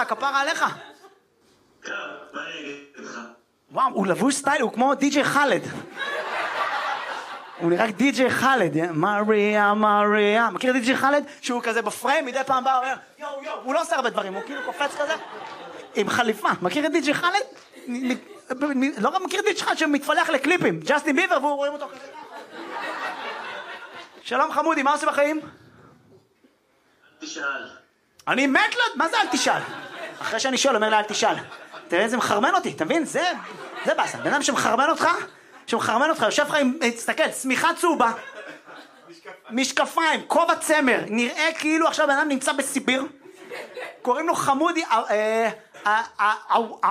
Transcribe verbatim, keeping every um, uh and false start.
כפרה עליך. טוב, מה אני אגיד לך? וואו, הוא לבוש סטייל, הוא כמו די-ג'יי חלד. הוא נראה רק די-ג'יי חלד, מריה, מריה. מכיר די-ג'יי חלד? שהוא כזה בפריים, מדי פעם בא, אומר, יואו, יואו, הוא לא עושה הרבה דברים, הוא כאילו קופץ כזה, עם חליפה. מכיר את די-ג'יי חלד? לא רק מכיר את די-ג'יי חלד שמתפלח לקליפים, ג'סטין ביבר, והוא רואים אותו כזה. שלום חמודי, מה עושה בחיים? אל תשאל. אני מת לו, מה זה אל תשאל? אחרי שאני שואל, אומר לה אל תשאל. תראה, זה מחרמן אותי, אתה מבין? זה, זה בסה. בן אדם שמחרמן אותך, שמחרמן אותך, יושב לך עם, תסתכל, צמיחה צהובה, משקפיים, כובע צמר, נראה כאילו עכשיו בן אדם נמצא בסיביר, קוראים לו חמודי,